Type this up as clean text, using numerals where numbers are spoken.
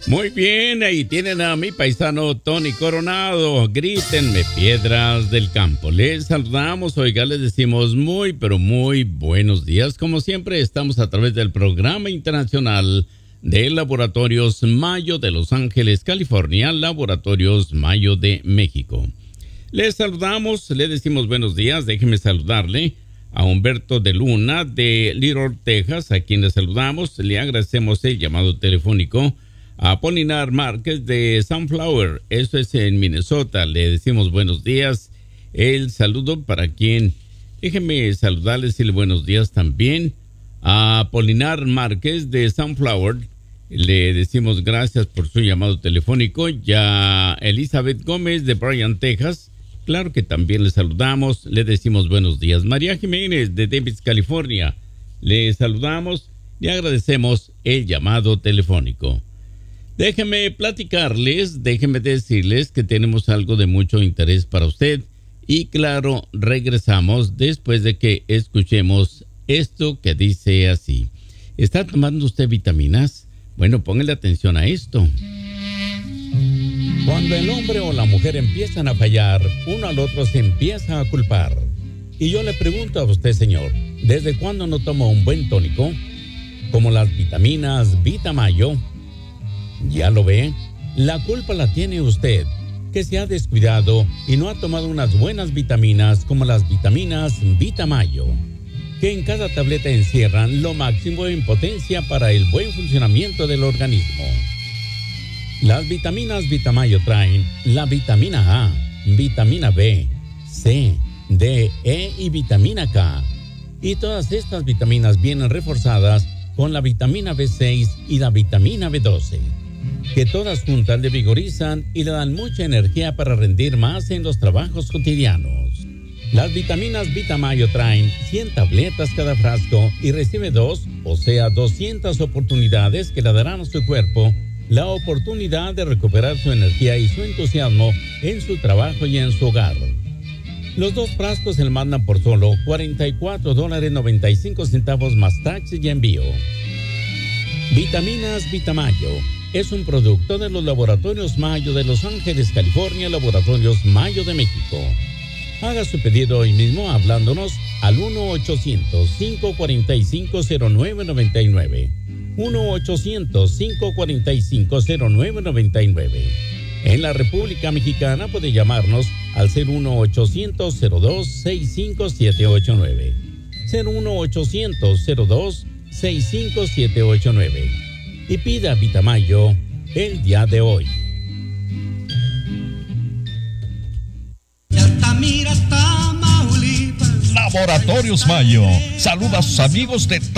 Muy bien, ahí tienen a mi paisano Tony Coronado. Grítenme piedras del campo. Les saludamos, oiga, les decimos muy, pero muy buenos días. Como siempre, estamos a través del programa internacional de Laboratorios Mayo de Los Ángeles, California, Laboratorios Mayo de México. Les saludamos, le decimos buenos días. Déjeme saludarle a Humberto de Luna de Little, Texas, a quien le saludamos. Le agradecemos el llamado telefónico. A Apolinar Márquez de Sunflower, eso es en Minnesota, le decimos buenos días. El saludo para quien, déjenme saludarles y decirle buenos días también a Apolinar Márquez de Sunflower. Le decimos gracias por su llamado telefónico. Ya Elizabeth Gómez de Bryan, Texas, claro que también le saludamos, le decimos buenos días. María Jiménez de Davis, California, le saludamos y agradecemos el llamado telefónico. Déjenme platicarles, déjenme decirles que tenemos algo de mucho interés para usted y claro, regresamos después de que escuchemos esto que dice así. ¿Está tomando usted vitaminas? Bueno, póngale atención a esto. Cuando el hombre o la mujer empiezan a fallar, uno al otro se empieza a culpar. Y yo le pregunto a usted, señor, ¿desde cuándo no toma un buen tónico? Como las vitaminas Vitamayo. ¿Ya lo ve? La culpa la tiene usted, que se ha descuidado y no ha tomado unas buenas vitaminas como las vitaminas Vitamayo, que en cada tableta encierran lo máximo en potencia para el buen funcionamiento del organismo. Las vitaminas Vitamayo traen la vitamina A, vitamina B, C, D, E y vitamina K. Y todas estas vitaminas vienen reforzadas con la vitamina B6 y la vitamina B12. Que todas juntas le vigorizan y le dan mucha energía para rendir más en los trabajos cotidianos. Las vitaminas Vitamayo traen 100 tabletas cada frasco y recibe 2, o sea 200 oportunidades que le darán a su cuerpo la oportunidad de recuperar su energía y su entusiasmo en su trabajo y en su hogar. Los 2 frascos se le mandan por solo $44.95 más taxes y envío. Vitaminas Vitamayo es un producto de los Laboratorios Mayo de Los Ángeles, California, Laboratorios Mayo de México. Haga su pedido hoy mismo hablándonos al 1-800-545-0999. 1-800-545-0999. En la República Mexicana puede llamarnos al 01800-02-65789. 01800-02-65789. Y pida Vitamayo el día de hoy. Laboratorios Mayo saluda a sus amigos de